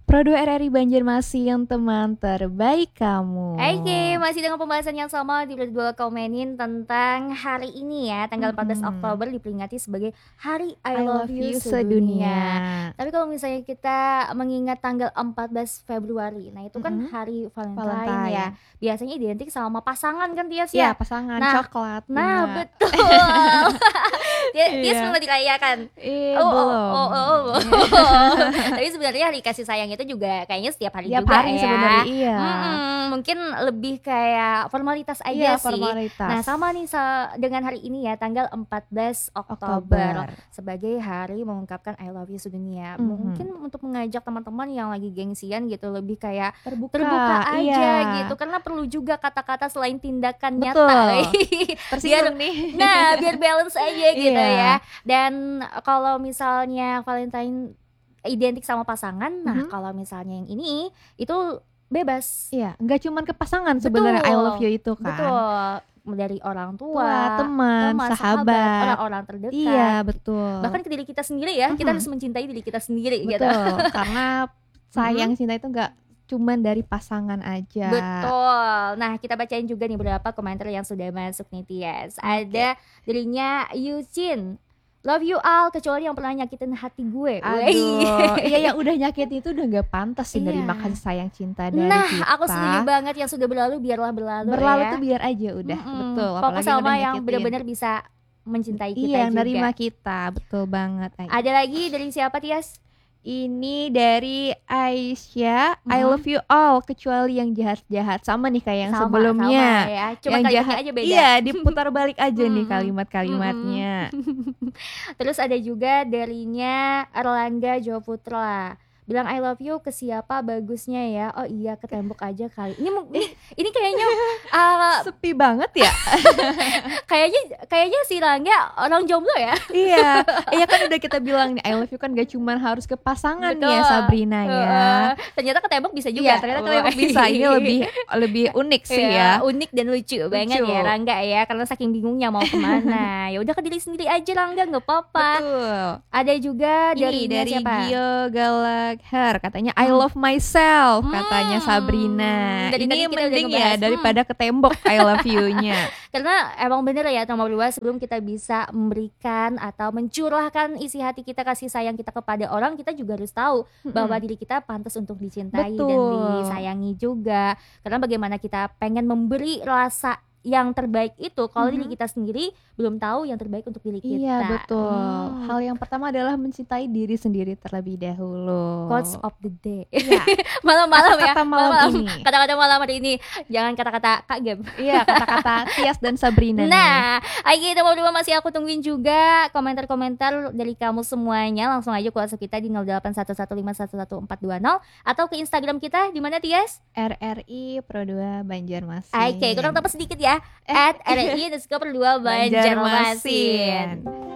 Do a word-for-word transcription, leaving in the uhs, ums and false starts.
Pro dua R R I Banjarmasin, teman terbaik kamu. Oke, masih dengan pembahasan yang sama di berdua komenin tentang hari ini ya, tanggal empat belas Oktober diperingati sebagai Hari I, I Love love You you sedunia. sedunia. Tapi kalau misalnya kita mengingat tanggal empat belas Februari, nah itu kan Mm-mm. hari Valentine, Valentine. ya. Biasanya identik sama pasangan kan Tias Ya, ya. pasangan Nah, coklat. Nah, bunga. betul. Dia, dia Iya. sebelum dirayakan. Eh, Oh, oh, belum. oh, oh, oh. Tapi sebenarnya hari kasih sayang itu juga kayaknya setiap hari Tiap juga hari ya. sebenarnya, iya. Mm-mm, mungkin lebih kayak formalitas aja Iya, sih. formalitas. Nah, sama nih sa- dengan hari ini ya, tanggal empat belas Oktober, Oktober. sebagai hari mengungkapkan I love you sedunia. Mhm. Mungkin untuk mengajak teman-teman yang lagi gengsian gitu lebih kayak Terbuka, terbuka aja iya. gitu, karena perlu juga kata-kata selain tindakan Betul. nyata. Tersinggung Biar- nih. Nah, biar balance aja gitu Iya. ya. Dan kalau misalnya Valentine identik sama pasangan, nah Mhm. kalau misalnya yang ini itu bebas. Iya, nggak cuman ke pasangan sebenarnya I love you itu kan. Betul. Dari orang tua, Tua, teman, sahabat. orang-orang terdekat. Iya, betul. Bahkan ke diri kita sendiri ya, kita Mhm. harus mencintai diri kita sendiri gitu. Betul, karena sayang cinta itu nggak cuman dari pasangan aja. Betul. Nah, kita bacain juga nih beberapa komentar yang sudah masuk nih Tias. Ada dirinya Yucin, love you all kecuali yang pernah nyakitin hati gue. Aduh, iya yang udah nyakitin itu udah nggak pantas sih Iya. nerima kasih sayang cinta dari Nah, kita. aku setuju banget, yang sudah berlalu biarlah berlalu. Berlalu ya. tuh biar aja udah, Mm-mm. betul. Fokus Apalagi sama udah yang nyakitin. benar-benar bisa mencintai kita Iya, yang juga. nerima kita, betul banget. Ay. Ada lagi dari siapa Tias? Ini dari Aisyah, I Mhm. love you all kecuali yang jahat-jahat. Sama nih kayak yang Sama, sebelumnya. sama ya. Cuma yang kalimatnya jahat aja beda. Iya, diputar balik aja nih Mm-mm. kalimat-kalimatnya. Terus ada juga darinya Erlangga Joputra, bilang I love you ke siapa bagusnya ya? Oh iya, ke tembok aja kali. Ini mu- ini, ini kayaknya uh, Sepi banget ya. kayaknya kayaknya si Rangga orang jomblo ya. Iya, iya kan udah kita bilang nih I love you kan gak cuma harus ke pasangan Betul. ya Sabrina ya. Uh, ternyata ke tembok bisa juga. Iya, ternyata kalau bisa ini lebih lebih unik sih Iya, ya. unik dan lucu, banget ya Rangga ya, karena saking bingungnya mau kemana. Ya udah ke diri sendiri aja Rangga, nggak apa-apa. Betul. Ada juga dari Ini dari siapa? Gio Galagher katanya I love myself katanya Hmm. Sabrina. Dari tadi Ini kita udah mending ya ngebahas. daripada ke tembok I love you-nya. Karena emang bener ya nomor dua, sebelum kita bisa memberikan atau mencurahkan isi hati kita, kasih sayang kita kepada orang, kita juga harus tahu bahwa diri kita pantas untuk dicintai dan Betul. disayangi juga. Karena bagaimana kita pengen memberi rasa yang terbaik itu kalau diri kita sendiri belum tahu yang terbaik untuk diri kita. Iya betul. Hmm. Hal yang pertama adalah mencintai diri sendiri terlebih dahulu. Quotes of the day. Iya. Malam-malam ya. Kata-kata malam ini. Kata-kata malam hari ini. Jangan kata-kata Kak Gem. Iya, kata-kata Tias dan Sabrina nih. Nah, Aiki nomor dua masih aku tungguin juga komentar-komentar dari kamu semuanya. Langsung aja ke WhatsApp kita di nol delapan satu satu lima satu satu empat dua nol atau ke Instagram kita di mana Tias? R R I Pro dua Banjarmasin. Oke, kurang tepat sedikit ya. Eh. At R R I underscore dua Banjarmasin. Banjarmasin.